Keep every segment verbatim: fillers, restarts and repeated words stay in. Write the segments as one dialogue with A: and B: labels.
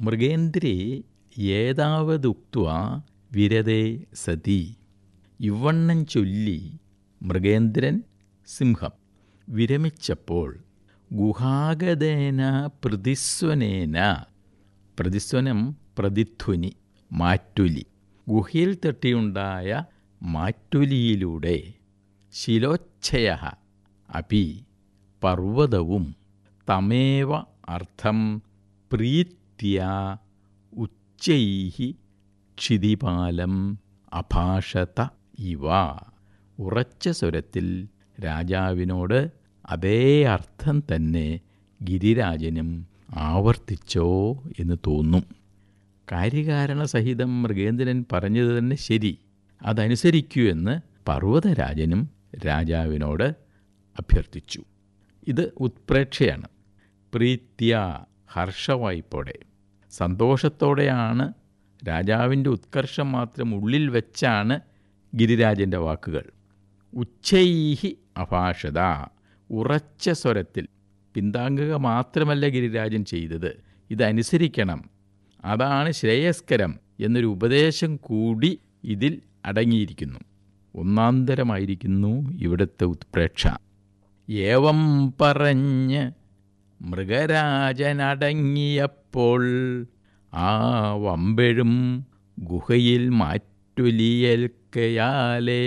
A: മൃഗേന്ദ്രേ ഏതാവതുക്ത്വാ വിരതേ സതി. ഇവണ്ണം ചൊല്ലി മൃഗേന്ദ്രൻ സിംഹം വിരമിച്ചപ്പോൾ ഗുഹാഗതേന പ്രതിസ്വനേന, പ്രതിസ്വനം പ്രതിധ്വനി, മാറ്റൊലി, ഗുഹയിൽ തട്ടിയുണ്ടായ മാറ്റൊലിയിലൂടെ ശിലോച്ഛയ അപി പർവ്വതവും തമേവ അർത്ഥം പ്രീത്യ ഉച്ചൈഹി ക്ഷിതിപാലം അഭാഷത ഇവ. ഉറച്ച സ്വരത്തിൽ രാജാവിനോട് അതേ അർത്ഥം തന്നെ ഗിരിരാജനും ആവർത്തിച്ചോ എന്ന് തോന്നും. കാര്യകാരണസഹിതം മൃഗേന്ദ്രൻ പറഞ്ഞത് തന്നെ ശരി, അതനുസരിക്കൂ എന്ന് പർവ്വതരാജനും രാജാവിനോട് അഭ്യർത്ഥിച്ചു. ഇത് ഉത്പ്രേക്ഷയാണ്. പ്രീത്യ ഹർഷവായ്പോടെ, സന്തോഷത്തോടെയാണ്, രാജാവിൻ്റെ ഉത്കർഷം മാത്രം ഉള്ളിൽ വെച്ചാണ് ഗിരിരാജൻ്റെ വാക്കുകൾ. ഉച്ചൈഹി അഭാഷത, ഉറച്ച സ്വരത്തിൽ. പിന്താങ്ങുക മാത്രമല്ല ഗിരിരാജൻ ചെയ്തത്, ഇതനുസരിക്കണം, അതാണ് ശ്രേയസ്കരം എന്നൊരു ഉപദേശം കൂടി ഇതിൽ അടങ്ങിയിരിക്കുന്നു. ഒന്നാന്തരമായിരിക്കുന്നു ഇവിടുത്തെ ഉത്പ്രേക്ഷ. ഏവം പറഞ്ഞ് മൃഗരാജനടങ്ങിയപ്പോൾ ആ വമ്പെഴും ഗുഹയിൽ മാറ്റൊലിയേൽക്കയാലേ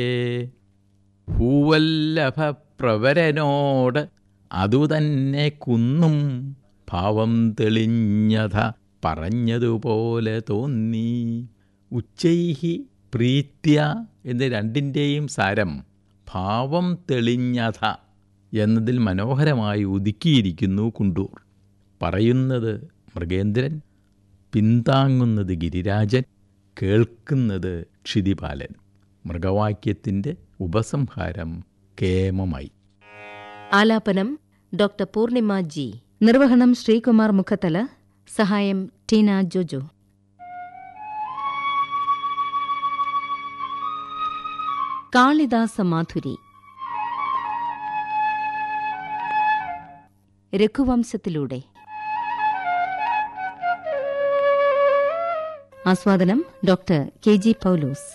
A: ഭൂവല്ലഭ പ്രവരനോട് അതുതന്നെ കുന്നും ഭാവം തെളിഞ്ഞത പറഞ്ഞതുപോലെ തോന്നി. ഉച്ചൈഹി പ്രീത്യ എന്ന രണ്ടിൻ്റെയും സാരം ഭാവം തെളിഞ്ഞത എന്നതിൽ മനോഹരമായി ഒതുക്കിയിരിക്കുന്നു കുണ്ടൂർ. പറയുന്നത് മൃഗേന്ദ്രൻ, പിന്താങ്ങുന്നത് ഗിരിരാജൻ, കേൾക്കുന്നത് ക്ഷിതിപാലൻ. മൃഗവാക്യത്തിൻ്റെ ഉപസംഹാരം കേമമായി.
B: ആലാപനം ഡോക്ടർ പൂർണിമ ജി. നിർവഹണം ശ്രീകുമാർ മുഖത്തല. സഹായം ടീന ജോജോ. കാളിദാസ മാധുരി. രഘുവംശത്തിലൂടെ. ആസ്വാദനം ഡോക്ടർ കെ ജി പൗലോസ്.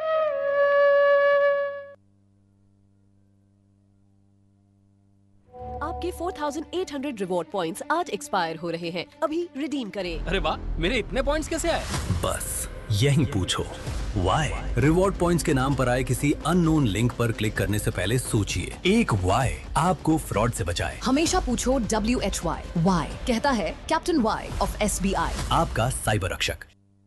C: आपके चार हज़ार आठ सौ रिवॉर्ड पॉइंट्स आज एक्सपायर हो रहे हैं, अभी रिडीम करें।
D: अरे वाह, मेरे इतने पॉइंट्स कैसे आए?
E: बस यही पूछो वाई। रिवॉर्ड पॉइंट्स के नाम पर आए किसी अननोन लिंक पर क्लिक करने से पहले सोचिए, एक वाई आपको फ्रॉड से बचाए।
C: हमेशा पूछो डब्ल्यू एच वाई। वाई कहता है captain Y of S B I,
E: आपका साइबर रक्षक।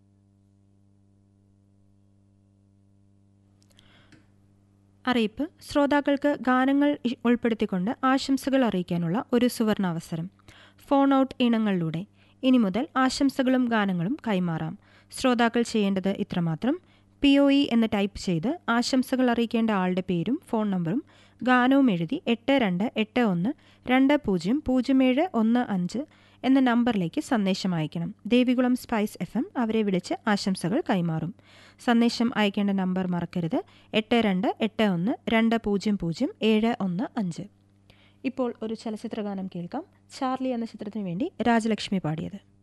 F: അറിയിപ്പ്. ശ്രോതാക്കൾക്ക് ഗാനങ്ങൾ ഉൾപ്പെടുത്തിക്കൊണ്ട് ആശംസകൾ അറിയിക്കാനുള്ള ഒരു സുവർണാവസരം. ഫോൺ ഔട്ട് ഇനങ്ങളിലൂടെ ഇനി മുതൽ ആശംസകളും ഗാനങ്ങളും കൈമാറാം. ശ്രോതാക്കൾ ചെയ്യേണ്ടത് ഇത്രമാത്രം. പി ഒ ഇ എന്ന് ടൈപ്പ് ചെയ്ത് ആശംസകൾ അറിയിക്കേണ്ട ആളുടെ പേരും ഫോൺ നമ്പറും ഗാനവും എഴുതി എട്ട് രണ്ട് എട്ട് ഒന്ന് രണ്ട് പൂജ്യം പൂജ്യം ഏഴ് ഒന്ന് അഞ്ച് എന്ന നമ്പറിലേക്ക് സന്ദേശം അയക്കണം. ദേവികുളം സ്പൈസ് എഫ് എം അവരെ വിളിച്ച് ആശംസകൾ കൈമാറും. സന്ദേശം അയക്കേണ്ട നമ്പർ മറക്കരുത്, എട്ട് രണ്ട് എട്ട് ഒന്ന് രണ്ട് പൂജ്യം പൂജ്യം ഏഴ് ഒന്ന് അഞ്ച്. ഇപ്പോൾ ഒരു ചലച്ചിത്രഗാനം കേൾക്കാം. ചാർലി എന്ന ചിത്രത്തിനു വേണ്ടി രാജലക്ഷ്മി പാടിയത്.